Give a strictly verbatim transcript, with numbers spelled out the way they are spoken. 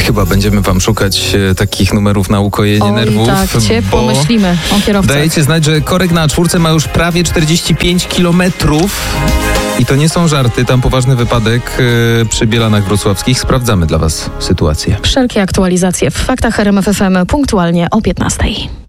Chyba będziemy wam szukać e, takich numerów na ukojenie Oj, nerwów. tak, ciepło bo myślimy o kierowcach. dajecie znać, że korek na czwórce ma już prawie czterdzieści pięć kilometrów. I to nie są żarty, tam poważny wypadek e, przy Bielanach Wrocławskich. Sprawdzamy dla was sytuację. Wszelkie aktualizacje w Faktach R M F F M punktualnie o piętnastej.